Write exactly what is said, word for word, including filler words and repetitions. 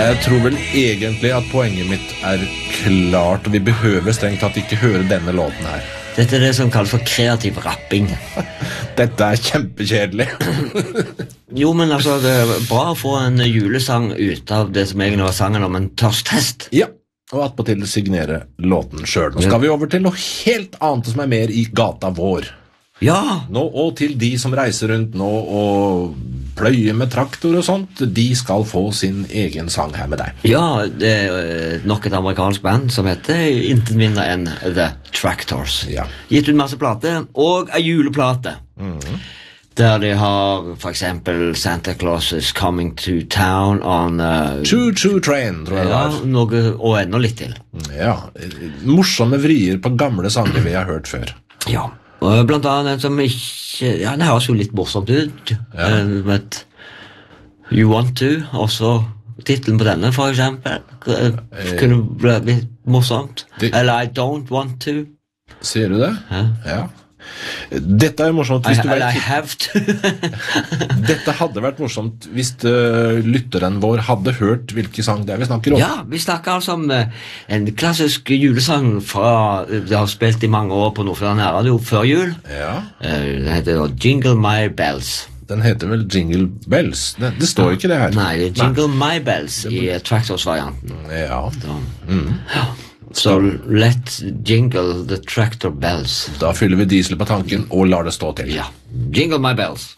Jeg tror vel egentlig at poenget mitt er klart, og vi behøver strengt tatt ikke høre denne låten her. Dette er det som kalles for kreativ rapping. Dette er kjempekjedelig. Jo, men altså, det er bra å få en julesang ut av det som egentlig var sangen om en tørsthest. Ja, og attpåtil signere låten selv. Nå skal vi over til noe helt annet som er mer i gata vår. Ja! Nå, og til de som reiser rundt nå og pløyer med traktor og sånt, de skal få sin egen sang her med deg. Ja, det er nok et amerikansk band som heter intet mindre enn The Tractors. Ja. Gitt ut masse plate, og en juleplate. Mhm. Der de har for eksempel Santa Claus is Coming to Town on... Uh, Choo Choo Train, tror jeg det ja, var. noe, og enda litt til. Ja, morsomme vrier på gamle sanger vi har hørt før. Ja, og blant annet en som ikke... Ja, det høres jo litt morsomt ut. Ja. Uh, but You Want To, også titlen på denne, for eksempel. Uh, kunne bli morsomt. Det... Eller I Don't Want To. Sier du det? Ja. Ja. Dette er morsomt hvis I, du vet... I have to. Dette hadde vært morsomt hvis uh, lytteren vår hadde hørt hvilke sang det er vi snakker om. Ja, vi snakker altså om uh, en klassisk julesang fra, uh, det har spilt i mange år på Nordfjordeid Radio før jul. Ja. Uh, det heter da Jingle My Bells. Den heter vel Jingle Bells. Det, det står ikke det her. Nei, det er Jingle Nei. My Bells i uh, Tractors-varianten. Ja. Så, Mm. ja. Så let jingle the tractor bells. Da fyller vi diesel på tanken og lar det stå til. Ja, Jingle My Bells.